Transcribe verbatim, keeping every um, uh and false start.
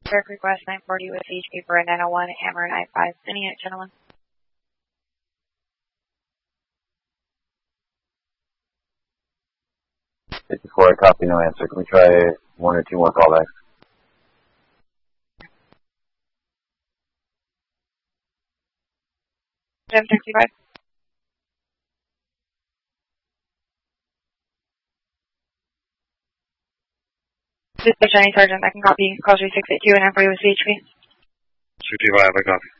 Turk request nine forty with C H P for a nine oh one, Hammer nine five. Any unit, gentlemen? fifty-four, copy, no answer. Can we try one or two more callbacks? seven sixty-five. This is Johnny Sergeant. I can copy. Call three six eight two and nine forty with C H P. sixty-five, I copy.